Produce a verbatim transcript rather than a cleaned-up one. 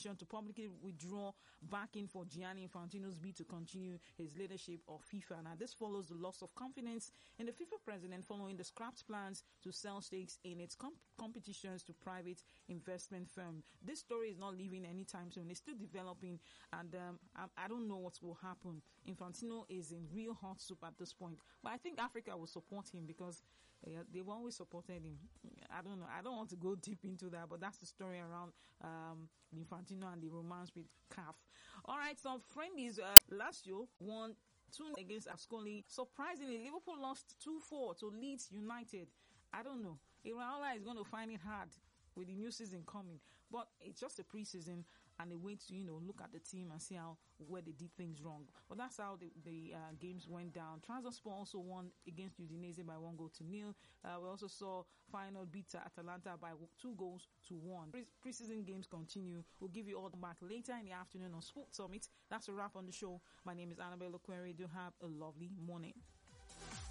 decision to publicly withdraw backing for Gianni Infantino's bid to continue his leadership of FIFA. Now, this follows the loss of confidence in the FIFA president following the scrapped plans to sell stakes in its comp- competitions to private investment firm. This story is not leaving anytime soon. It's still developing, and um, I, I don't know what will happen. Infantino is in real hot soup at this point, but I think Africa will support him because uh, they've always supported him. I don't know. I don't want to go deep into that, but that's the story around um, Infantino and the romance with C A F. All right, so friendlies, uh, Lazio won two against Ascoli. Surprisingly, Liverpool lost two four to Leeds United. I don't know. Iraola is going to find it hard with the new season coming, but it's just a preseason and a way to, you know, look at the team and see how where they did things wrong. But that's how the, the uh, games went down. Trabzonspor also won against Udinese by one goal to nil. Uh, we also saw Feyenoord beat Atalanta by two goals to one. Pre- preseason games continue. We'll give you all the back later in the afternoon on Sports Summit. That's a wrap on the show. My name is Annabelle Okwere. Do have a lovely morning.